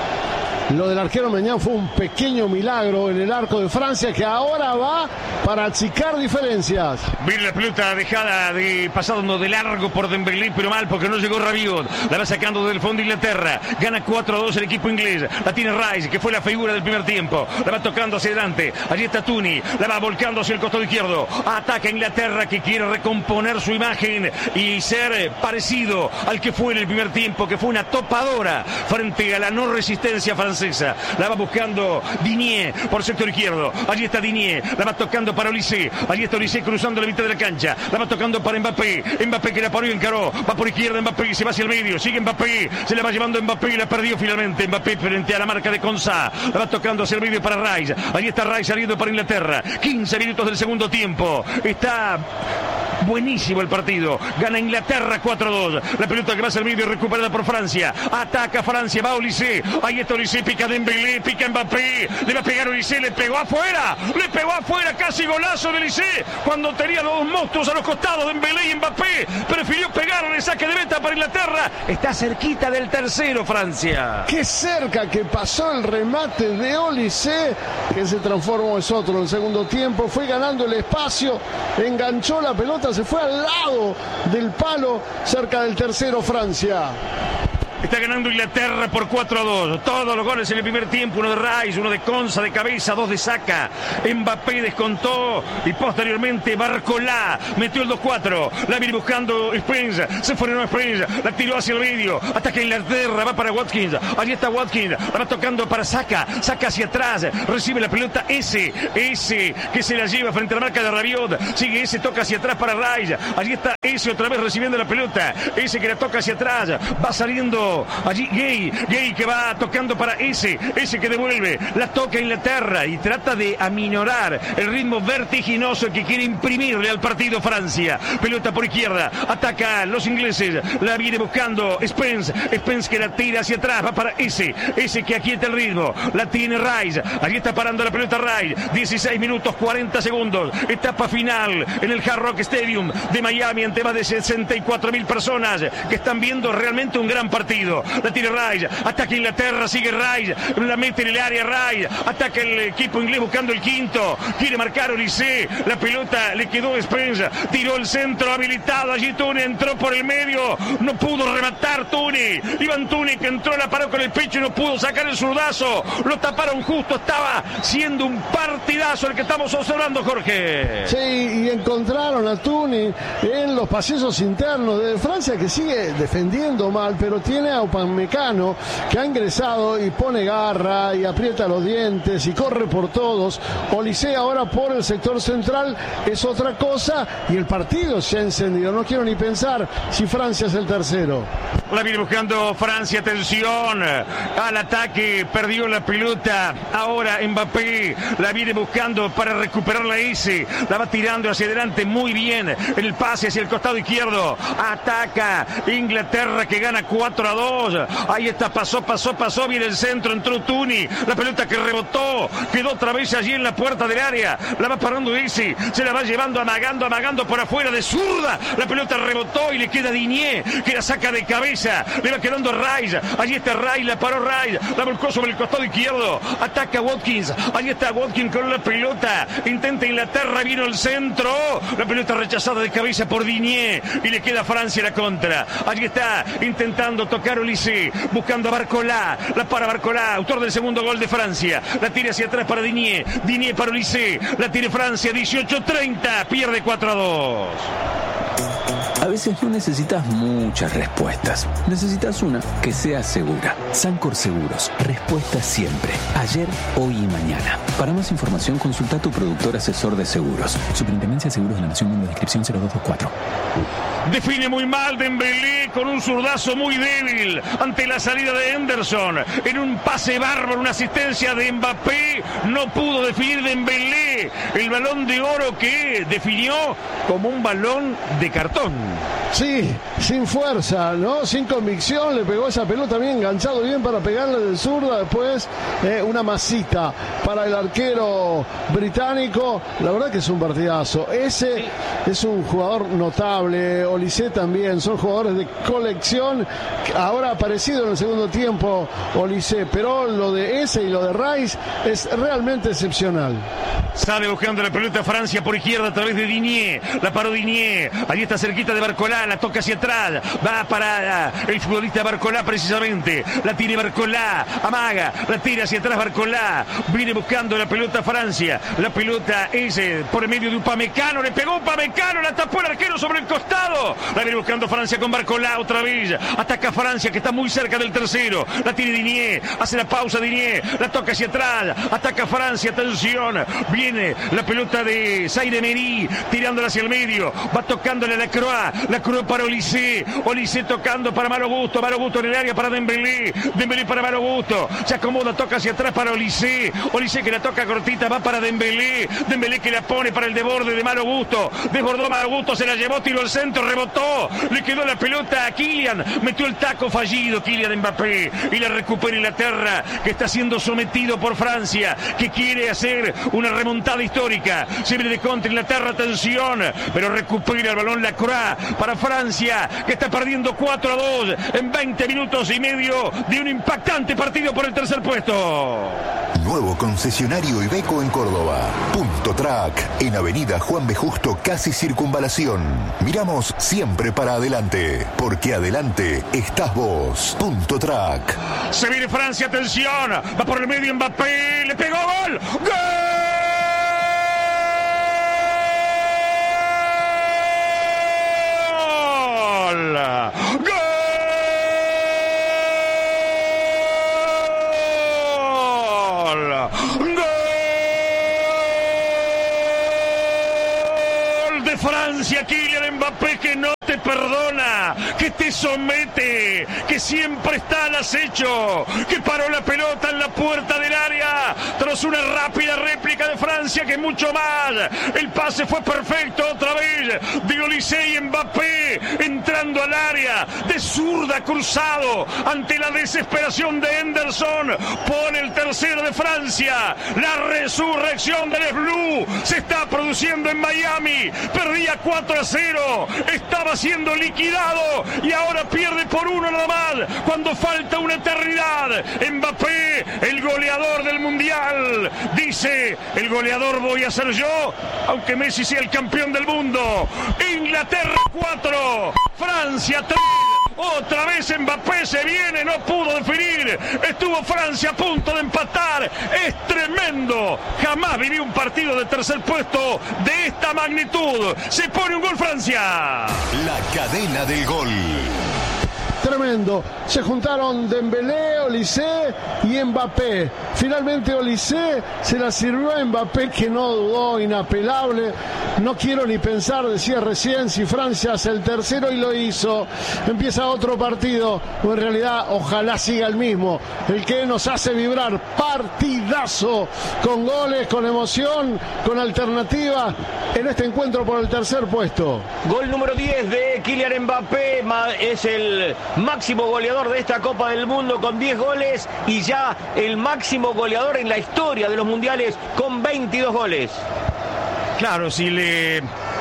[SPEAKER 1] Lo del arquero Maignan fue un pequeño milagro en el arco de Francia que ahora va para achicar diferencias.
[SPEAKER 15] Viene la pelota dejada de pasando de largo por Dembélé, pero mal porque no llegó Rabiot. La va sacando del fondo Inglaterra. Gana cuatro a dos el equipo inglés. La tiene Rice, que fue la figura del primer tiempo. La va tocando hacia adelante. Allí está Tuni. La va volcando hacia el costado izquierdo. Ataca Inglaterra, que quiere recomponer su imagen y ser parecido al que fue en el primer tiempo, que fue una topadora frente a la no resistencia francesa. La va buscando Digne por sector izquierdo. Allí está Digne. La va tocando para Olise. Allí está Olise cruzando la mitad de la cancha. La va tocando para Mbappé. Mbappé que la paró y encaró. Va por izquierda Mbappé. Se va hacia el medio. Sigue Mbappé. Se la va llevando Mbappé y la perdió finalmente. Mbappé frente a la marca de Konsa. La va tocando hacia el medio para Rice. Allí está Rice saliendo para Inglaterra. quince minutos del segundo tiempo. Está buenísimo el partido. Gana Inglaterra cuatro a dos. La pelota que va hacia el medio recuperada por Francia. Ataca Francia. Va Olise. Ahí está Olise. Pica Dembélé, pica Mbappé, le va a pegar Olise, le pegó afuera, le pegó afuera, casi golazo de Olise, cuando tenía los dos monstruos a los costados, Dembélé y Mbappé, prefirió pegar el saque de meta para Inglaterra, está cerquita del tercero Francia.
[SPEAKER 1] Qué cerca que pasó el remate de Olise, que se transformó, es otro en el segundo tiempo, fue ganando el espacio, enganchó la pelota pelota se fue al lado del palo, cerca del tercero Francia.
[SPEAKER 15] Está ganando Inglaterra por cuatro a dos. Todos los goles en el primer tiempo. Uno de Rice, uno de Konsa de cabeza, dos de Saka. Mbappé descontó y posteriormente Barcolá metió el dos cuatro. La viene buscando Spence. Se frenó Spence. La tiró hacia el medio. Ataca Inglaterra. Va para Watkins. Allí está Watkins. La va tocando para Saka. Saka hacia atrás. Recibe la pelota S. S que se la lleva frente a la marca de Rabiot. Sigue S. Toca hacia atrás para Rice. Allí está S otra vez recibiendo la pelota. S que la toca hacia atrás. Va saliendo allí Gay, Gay que va tocando para ese, ese que devuelve, la toca Inglaterra y trata de aminorar el ritmo vertiginoso que quiere imprimirle al partido Francia. Pelota por izquierda, ataca a los ingleses, la viene buscando Spence, Spence que la tira hacia atrás, va para ese, ese que aquieta el ritmo, la tiene Rice, allí está parando la pelota Rice, dieciséis minutos cuarenta segundos, etapa final en el Hard Rock Stadium de Miami ante más de sesenta y cuatro mil personas que están viendo realmente un gran partido. La tira Rice, ataca Inglaterra, sigue Rice, la mete en el área Rice, ataca el equipo inglés buscando el quinto, quiere marcar Olise, la pelota le quedó a Spence, tiró el centro habilitado, allí Tune entró por el medio, no pudo rematar Tune, Iván Tune que entró, la paró con el pecho y no pudo sacar el zurdazo, lo taparon justo, estaba siendo un partidazo el que estamos observando, Jorge.
[SPEAKER 1] Sí, y encontraron a Tune en los pasillos internos de Francia, que sigue defendiendo mal, pero tiene a Upamecano que ha ingresado y pone garra y aprieta los dientes y corre por todos. Olise ahora por el sector central es otra cosa y el partido se ha encendido. No quiero ni pensar si Francia es el tercero.
[SPEAKER 15] La viene buscando Francia, atención al ataque, perdió la pelota, ahora Mbappé la viene buscando para recuperar la S, la va tirando hacia adelante muy bien, el pase hacia el costado izquierdo, ataca Inglaterra que gana cuatro a dos, ahí está, pasó, pasó, pasó, viene el centro, entró Tuni, la pelota que rebotó, quedó otra vez allí en la puerta del área, la va parando Isi, se la va llevando, amagando, amagando por afuera de zurda, la pelota rebotó y le queda Digne, que la saca de cabeza, le va quedando Rice, allí está Rice, la paró Rice, la volcó sobre el costado izquierdo, ataca Watkins, allí está Watkins con la pelota, intenta Inglaterra, vino el centro, la pelota rechazada de cabeza por Digne, y le queda a Francia la contra, allí está, intentando tocar Olise, buscando a Barcolá, la para Barcolá, autor del segundo gol de Francia, la tira hacia atrás para Digne, Digne para Olise, la tiene Francia, dieciocho treinta, pierde cuatro a dos.
[SPEAKER 18] A veces no necesitas muchas respuestas, necesitas una que sea segura. Sancor Seguros, respuesta siempre, ayer, hoy y mañana. Para más información consulta a tu productor asesor de seguros. Superintendencia de Seguros de la Nación, número de inscripción cero dos dos cuatro.
[SPEAKER 15] Define muy mal Dembélé con un zurdazo muy débil ante la salida de Henderson. En un pase bárbaro, una asistencia de Mbappé, no pudo definir Dembélé. El balón de oro que definió como un balón de cartón.
[SPEAKER 1] Sí, sin fuerza, ¿no? Sin convicción, le pegó esa pelota bien enganchado, bien para pegarle de zurda, después eh, una masita para el arquero británico. La verdad que es un partidazo. Ese es un jugador notable, Olise también, son jugadores de colección. Ahora ha aparecido en el segundo tiempo Olise, pero lo de ese y lo de Rice es realmente excepcional.
[SPEAKER 15] Sale buscando la pelota Francia por izquierda a través de Digne, la paró Digne, allí está cerquita de Barcolá, la toca hacia atrás, va para el futbolista Barcolá precisamente, la tiene Barcolá, amaga, la tira hacia atrás Barcolá, viene buscando la pelota Francia, la pelota es por el medio de Upamecano, le pegó Upamecano, la tapó el arquero sobre el costado, la viene buscando Francia con Barcolá otra vez, ataca Francia que está muy cerca del tercero, la tiene Digne, hace la pausa Digne, la toca hacia atrás, ataca Francia, atención, viene la pelota de Zaire Emery, tirándola hacia el medio, va tocándole a la Croix, la Croix para Olise, Olise tocando para Malo Gusto, Malo Gusto en el área para Dembélé, Dembélé para Malo Gusto, se acomoda, toca hacia atrás para Olise, Olise que la toca cortita, va para Dembélé, Dembélé que la pone para el desborde de Malo Gusto, desbordó Malo Gusto, se la llevó, tiró al centro, rebotó, le quedó la pelota a Kylian, metió el taco fallido Kylian Mbappé, y la recupera Inglaterra, que está siendo sometido por Francia, que quiere hacer una remontada histórica, se viene de contra Inglaterra, atención, pero recupera el balón la Croix, para Francia, que está perdiendo cuatro a dos en veinte minutos y medio de un impactante partido por el tercer puesto.
[SPEAKER 2] Nuevo concesionario Iveco en Córdoba. Punto Track, en Avenida Juan B. Justo, casi Circunvalación. Miramos siempre para adelante, porque adelante estás vos. Punto Track.
[SPEAKER 15] Se viene Francia, atención, va por el medio Mbappé, le pegó gol. ¡Gol! ¡Gol! Francia, Kylian Mbappé, que no te perdona, que te somete, que siempre está al acecho, que paró la pelota en la puerta del área tras una rápida réplica de Francia, que mucho más. El pase fue perfecto otra vez de Olise y Mbappé entrando al área de zurda, cruzado ante la desesperación de Henderson. Pone el tercero de Francia. La resurrección del Blue se está produciendo en Miami. Perdía cuatro a cero, estaba siendo liquidado y ahora pierde por uno nada más cuando falta una eternidad. Mbappé, el goleador del mundial, dice: el goleador voy a ser yo, aunque Messi sea el campeón del mundo. Inglaterra cuatro, Francia tres. Otra vez Mbappé se viene, no pudo definir. Estuvo Francia a punto de empatar. Es tremendo. Jamás viví un partido de tercer puesto de esta magnitud. Se pone un gol Francia.
[SPEAKER 2] La cadena del gol.
[SPEAKER 1] Tremendo. Se juntaron Dembélé, Olise y Mbappé. Finalmente Olise se la sirvió a Mbappé, que no dudó, inapelable. No quiero ni pensar, decía recién, si Francia hace el tercero, y lo hizo. Empieza otro partido, o en realidad ojalá siga el mismo, el que nos hace vibrar. Partidazo, con goles, con emoción, con alternativa en este encuentro por el tercer puesto.
[SPEAKER 7] Gol número diez de Kylian Mbappé, es el máximo goleador de esta Copa del Mundo con diez goles y ya el máximo goleador en la historia de los mundiales con veintidós goles.
[SPEAKER 15] Claro, si le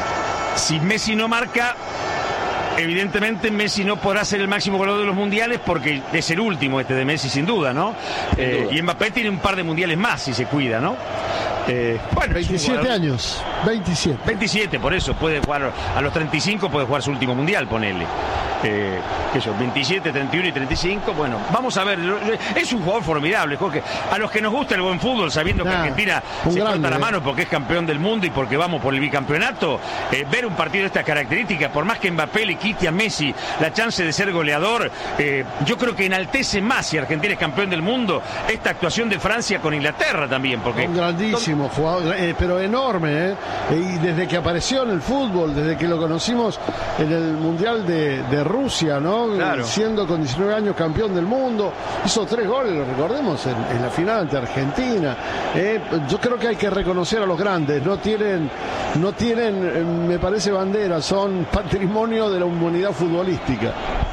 [SPEAKER 15] si Messi no marca, evidentemente Messi no podrá ser el máximo goleador de los mundiales, porque es el último este de Messi sin duda, ¿no? Sin eh, duda. Y Mbappé tiene un par de mundiales más si se cuida, ¿no? Eh, bueno,
[SPEAKER 1] veintisiete años, veintisiete.
[SPEAKER 15] veintisiete, por eso puede jugar a los treinta y cinco, puede jugar su último mundial, ponele. Eh, que eso, veintisiete, treinta y uno y treinta y cinco. Bueno, vamos a ver. Es un jugador formidable, Jorge. A los que nos gusta el buen fútbol, sabiendo nah, que Argentina se grande, corta la mano porque es campeón del mundo y porque vamos por el bicampeonato, eh, ver un partido de estas características, por más que Mbappé le quite a Messi la chance de ser goleador, eh, yo creo que enaltece más, si Argentina es campeón del mundo, esta actuación de Francia con Inglaterra también, porque
[SPEAKER 1] un grandísimo jugador, eh, pero enorme, eh. Y desde que apareció en el fútbol, desde que lo conocimos en el Mundial de, de Rusia, ¿no? Claro. Siendo con diecinueve años campeón del mundo, hizo tres goles, lo recordemos, en, en la final ante Argentina. Eh, yo creo que hay que reconocer a los grandes, no tienen, no tienen, eh, me parece, bandera, son patrimonio de la humanidad futbolística.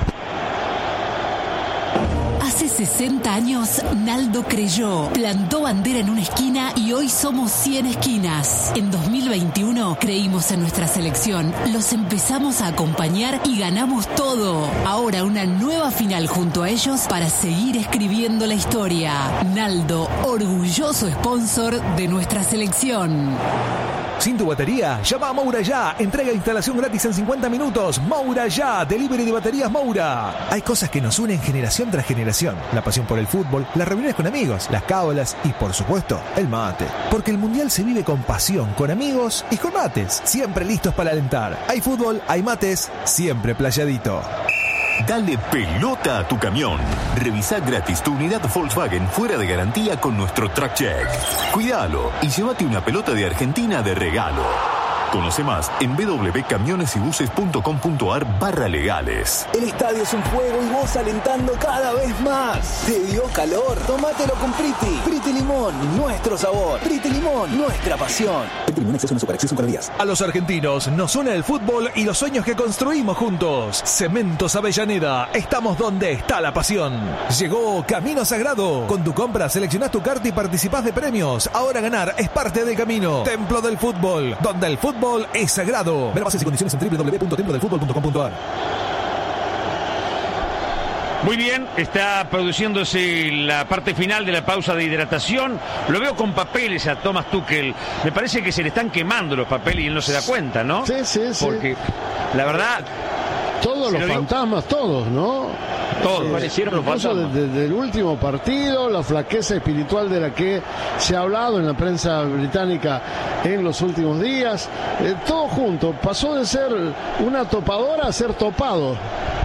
[SPEAKER 16] Hace sesenta años, Naldo creyó, plantó bandera en una esquina y hoy somos cien esquinas. En dos mil veintiuno creímos en nuestra selección, los empezamos a acompañar y ganamos todo. Ahora una nueva final junto a ellos para seguir escribiendo la historia. Naldo, orgulloso sponsor de nuestra selección.
[SPEAKER 3] ¿Sin tu batería? Llama a Moura Ya. Entrega e instalación gratis en cincuenta minutos. Moura Ya. Delivery de baterías Moura. Hay cosas que nos unen generación tras generación. La pasión por el fútbol, las reuniones con amigos, las cábalas y, por supuesto, el mate. Porque el mundial se vive con pasión, con amigos y con mates. Siempre listos para alentar. Hay fútbol, hay mates, siempre playadito.
[SPEAKER 2] Dale pelota a tu camión. Revisá gratis tu unidad Volkswagen fuera de garantía con nuestro Track Check. Cuídalo y llévate una pelota de Argentina de regalo. Conoce más en www.camionesybuses.com.ar barra legales.
[SPEAKER 19] El estadio es un juego y vos alentando cada vez más. ¿Te dio calor? Tómatelo con Priti. Priti Limón, nuestro sabor. Priti Limón, nuestra pasión. Priti Limón, exceso en Super, exceso en calorías.
[SPEAKER 3] A los argentinos nos une el fútbol y los sueños que construimos juntos. Cementos Avellaneda, estamos donde está la pasión. Llegó Camino Sagrado. Con tu compra seleccionás tu carta y participás de premios. Ahora ganar es parte del camino. Templo del fútbol, donde el fútbol fútbol es sagrado. Ver bases y condiciones en doble u doble u doble u punto templo del fútbol punto com punto a r.
[SPEAKER 15] Muy bien, está produciéndose la parte final de la pausa de hidratación. Lo veo con papeles a Thomas Tuchel. Me parece que se le están quemando los papeles y él no se da cuenta, ¿no?
[SPEAKER 1] Sí, sí, sí.
[SPEAKER 15] Porque la verdad...
[SPEAKER 1] Todos los fantasmas, todos, ¿no?
[SPEAKER 15] Todos,
[SPEAKER 1] eh,
[SPEAKER 15] parecieron los fantasmas.
[SPEAKER 1] Desde, desde el último partido, la flaqueza espiritual de la que se ha hablado en la prensa británica en los últimos días. Eh, todo junto, pasó de ser una topadora a ser topado.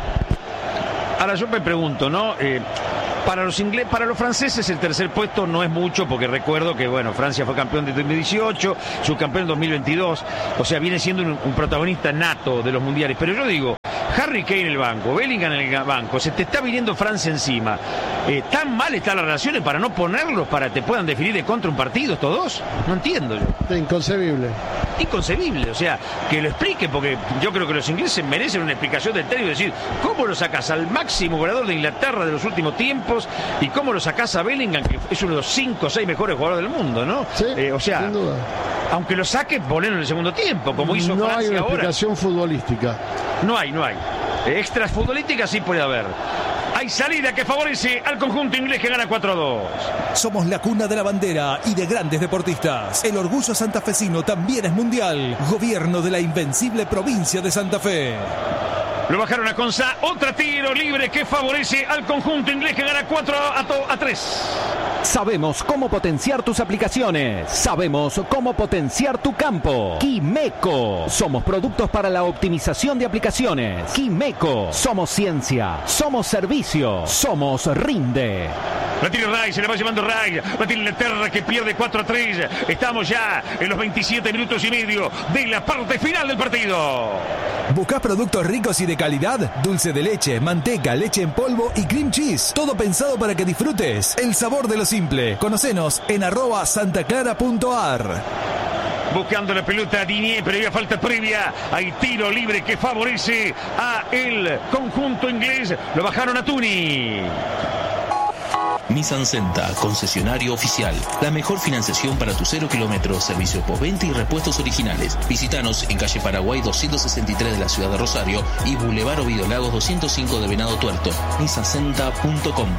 [SPEAKER 15] Ahora yo me pregunto, ¿no? Eh, para los ingleses, para los franceses el tercer puesto no es mucho, porque recuerdo que, bueno, Francia fue campeón de dos mil dieciocho, subcampeón en dos mil veintidós, o sea, viene siendo un, un protagonista nato de los mundiales. Pero yo digo, Harry Kane en el banco, Bellingham en el banco, se te está viniendo Francia encima. Eh, ¿Tan mal están las relaciones para no ponerlos para que te puedan definir de contra un partido estos dos? No entiendo yo.
[SPEAKER 1] Inconcebible.
[SPEAKER 15] Inconcebible, o sea, que lo explique, porque yo creo que los ingleses merecen una explicación del técnico, decir, ¿cómo lo sacas al máximo goleador de Inglaterra de los últimos tiempos y cómo lo sacas a Bellingham, que es uno de los cinco o seis mejores jugadores del mundo, ¿no?
[SPEAKER 1] Sí,
[SPEAKER 15] eh, o sea,
[SPEAKER 1] sin duda.
[SPEAKER 15] Aunque lo saque, ponelo en el segundo tiempo, como hizo
[SPEAKER 1] no
[SPEAKER 15] Francia
[SPEAKER 1] hay una
[SPEAKER 15] ahora.
[SPEAKER 1] explicación futbolística.
[SPEAKER 15] No hay, no hay. Extras futbolísticas sí puede haber. Hay salida que favorece al conjunto inglés que gana cuatro a dos.
[SPEAKER 3] Somos la cuna de la bandera y de grandes deportistas. El orgullo santafesino también es mundial. Gobierno de la invencible provincia de Santa Fe.
[SPEAKER 15] Lo bajaron a Conza. Otra tiro libre que favorece al conjunto inglés que gana cuatro a tres.
[SPEAKER 5] Sabemos cómo potenciar tus aplicaciones. Sabemos cómo potenciar tu campo. Quimeco. Somos productos para la optimización de aplicaciones. Quimeco. Somos ciencia. Somos servicio. Somos Rinde.
[SPEAKER 15] La tiene Ray, se le va llevando Ray. La tiene Inglaterra que pierde cuatro a tres. Estamos ya en los veintisiete minutos y medio de la parte final del partido.
[SPEAKER 3] ¿Buscás productos ricos y de calidad? Dulce de leche, manteca, leche en polvo y cream cheese. Todo pensado para que disfrutes el sabor de lo simple. Conocenos en arroba santaclara.ar.
[SPEAKER 15] Buscando la pelota Diné, pero había falta previa. Hay tiro libre que favorece a el conjunto inglés. Lo bajaron a Tuni.
[SPEAKER 6] Nissan Centa, concesionario oficial. La mejor financiación para tu cero kilómetros, servicio postventa y repuestos originales. Visítanos en calle Paraguay doscientos sesenta y tres de la ciudad de Rosario y Boulevard Ovidio Lagos doscientos cinco de Venado Tuerto. nissan centa punto com.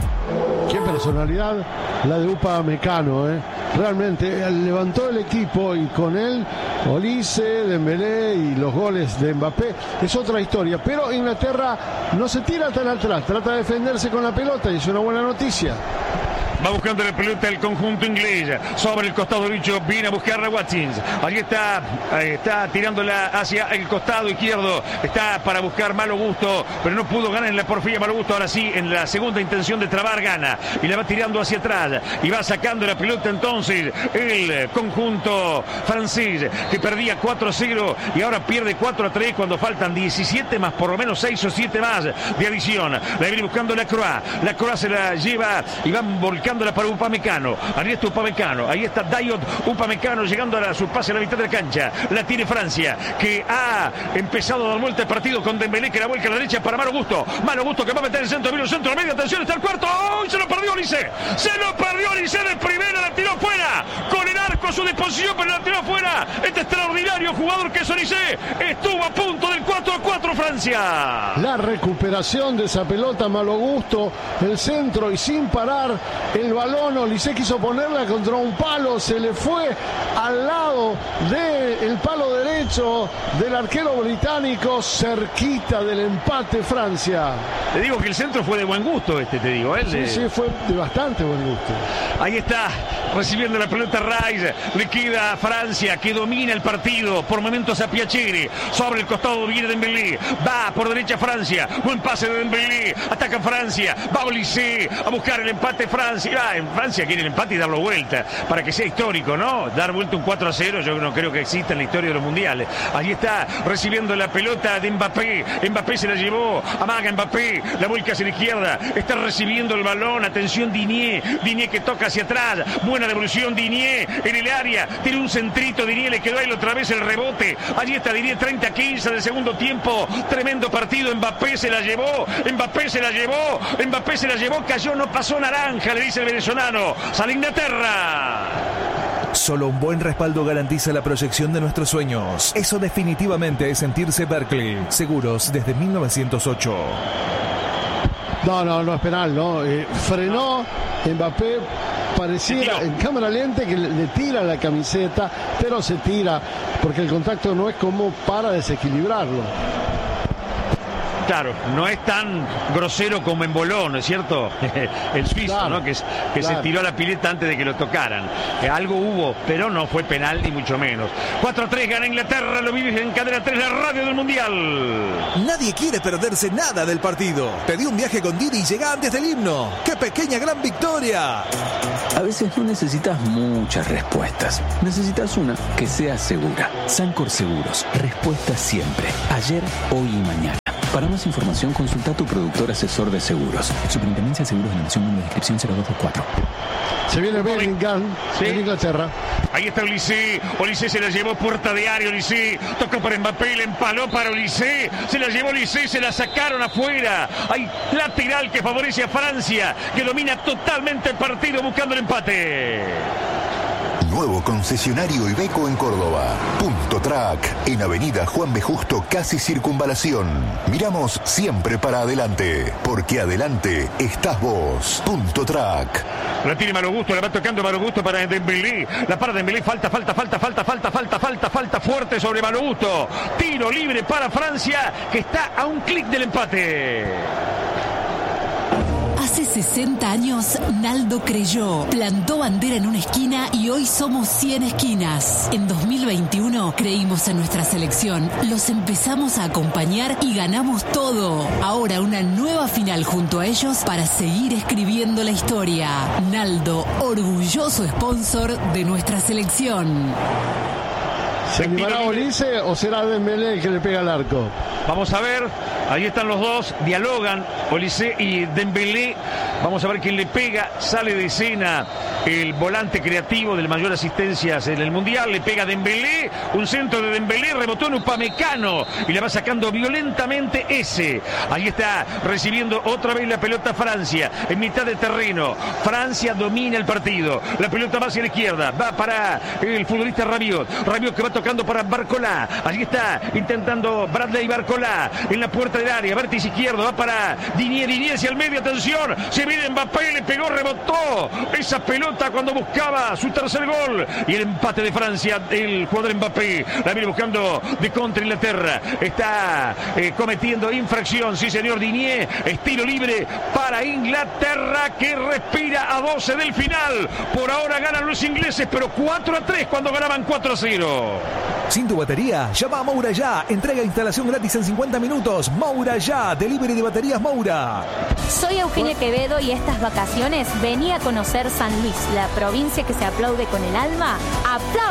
[SPEAKER 1] Qué personalidad la de Upamecano, ¿eh? Realmente levantó el equipo y con él Olise, Dembélé y los goles de Mbappé es otra historia. Pero Inglaterra no se tira tan atrás, trata de defenderse con la pelota y es una buena noticia.
[SPEAKER 15] Va buscando la pelota el conjunto inglés. Sobre el costado derecho viene a buscar a Watkins. Allí está, ahí está tirándola hacia el costado izquierdo. Está para buscar Malo Gusto, pero no pudo ganar en la porfía Malo Gusto. Ahora sí, en la segunda intención de trabar, gana. Y la va tirando hacia atrás. Y va sacando la pelota entonces el conjunto francés, que perdía cuatro a cero y ahora pierde cuatro a tres cuando faltan diecisiete más, por lo menos seis o siete más de adición. La viene buscando la Croix. La Croix se la lleva y van volcando para Upamecano. Ahí está Upamecano. Ahí está Dayot Upamecano llegando a la, su pase a la mitad de la cancha. La tiene Francia, que ha empezado a dar vuelta el partido con Dembélé, que la vuelca a la derecha para Malo Gusto. Malo Gusto que va a meter el centro, vino el centro, media atención, está el cuarto. ¡Oh! Se lo perdió Olise. Se lo perdió Olise de primera, la tiró fuera. Con el arco a su disposición, pero la tiró fuera. Este extraordinario jugador que es Olise estuvo a punto del cuatro a cuatro Francia.
[SPEAKER 1] La recuperación de esa pelota, Malo Gusto, el centro y sin parar el balón. Olise quiso ponerla contra un palo, se le fue al lado del palo derecho del arquero británico, cerquita del empate Francia.
[SPEAKER 15] Te digo que el centro fue de buen gusto este, te digo. ¿eh?
[SPEAKER 1] Sí, sí, fue de bastante buen gusto.
[SPEAKER 15] Ahí está, recibiendo la pelota Rice, le queda a Francia, que domina el partido, por momentos a Piacere, sobre el costado viene Dembélé, va por derecha Francia, buen pase de Dembélé, ataca Francia, va Olise a buscar el empate Francia. Ah, en Francia quiere el empate y darlo vuelta, para que sea histórico, ¿no? Dar vuelta un cuatro a cero, yo no creo que exista en la historia de los mundiales. Ahí está, recibiendo la pelota de Mbappé, Mbappé se la llevó, amaga Mbappé, la vuelca hacia la izquierda, está recibiendo el balón, atención Diné, Diné que toca hacia atrás, buena devolución Diné en el área, tiene un centrito, Diné le quedó ahí otra vez el rebote, allí está Diné, treinta a quince del segundo tiempo, tremendo partido, Mbappé se la llevó, Mbappé se la llevó, Mbappé se la llevó, cayó, no pasó naranja, le dice el venezolano, sale Inglaterra.
[SPEAKER 3] Solo un buen respaldo garantiza la proyección de nuestros sueños. Eso definitivamente es sentirse Berkeley. Seguros desde mil novecientos ocho.
[SPEAKER 1] No, no, no es penal, ¿no? Eh, frenó Mbappé, pareciera en cámara lenta que le, le tira la camiseta, pero se tira porque el contacto no es como para desequilibrarlo.
[SPEAKER 15] Claro, no es tan grosero como en Bolón, ¿no es cierto? El suizo, claro, ¿no? Que, que claro. se tiró a la pileta antes de que lo tocaran. Eh, algo hubo, pero no fue penal ni mucho menos. cuatro a tres gana Inglaterra, lo vives en Cadena tres, la radio del Mundial.
[SPEAKER 3] Nadie quiere perderse nada del partido. Pedí un viaje con Didi y llega antes del himno. ¡Qué pequeña gran victoria!
[SPEAKER 18] A veces no necesitas muchas respuestas. Necesitas una que sea segura. Sancor Seguros. Respuesta siempre. Ayer, hoy y mañana. Para más información, consulta a tu productor asesor de seguros. Superintendencia de Seguros de la Nación, número de inscripción cero dos dos cuatro.
[SPEAKER 1] Se viene Bellingham, ¿sí? En Inglaterra.
[SPEAKER 15] Ahí está Olise. Olise se la llevó puerta de área. Olise tocó para Mbappé, le empaló para Olise. Se la llevó Olise, se la sacaron afuera. Hay lateral que favorece a Francia, que domina totalmente el partido buscando el empate.
[SPEAKER 2] Nuevo concesionario Iveco en Córdoba. Punto Track, en Avenida Juan B. Justo, casi Circunvalación. Miramos siempre para adelante, porque adelante estás vos. Punto Track.
[SPEAKER 15] La tiene Malo Gusto, la va tocando Malo Gusto para Dembélé. La para Dembélé, falta, falta, falta, falta, falta, falta, falta, falta fuerte sobre Malo Gusto. Tiro libre para Francia, que está a un clic del empate.
[SPEAKER 16] Hace sesenta años, Naldo creyó, plantó bandera en una esquina y hoy somos cien esquinas. En dos mil veintiuno creímos en nuestra selección, los empezamos a acompañar y ganamos todo. Ahora una nueva final junto a ellos para seguir escribiendo la historia. Naldo, orgulloso sponsor de nuestra selección.
[SPEAKER 1] ¿Se animará Olise o será Dembélé el que le pega al arco?
[SPEAKER 15] Vamos a ver, ahí están los dos, dialogan Olise y Dembélé. Vamos a ver quién le pega, sale de escena el volante creativo del mayor asistencias en el Mundial, le pega a Dembélé, un centro de Dembélé, rebotó en Upamecano y le va sacando violentamente ese. Ahí está recibiendo otra vez la pelota Francia, en mitad de terreno. Francia domina el partido, la pelota va hacia la izquierda, va para el futbolista Rabiot, Rabiot que va tocando para Barcola, allí está intentando Bradley Barcola en la puerta del área, vértice izquierdo, va para Dinier, Dinier hacia el medio, atención, se viene Mbappé, le pegó, rebotó esa pelota cuando buscaba su tercer gol y el empate de Francia, el jugador Mbappé la viene buscando de contra Inglaterra, está eh, cometiendo infracción, sí señor, Dinier, estilo libre para Inglaterra que respira a doce del final. Por ahora ganan los ingleses, pero cuatro a tres cuando ganaban cuatro a cero.
[SPEAKER 3] Sin tu batería, llama a Moura Ya. Entrega e instalación gratis en cincuenta minutos. Moura Ya, delivery de baterías Moura.
[SPEAKER 17] Soy Eugenia Quevedo y estas vacaciones vení a conocer San Luis, la provincia que se aplaude con el alma. ¡Aplausos!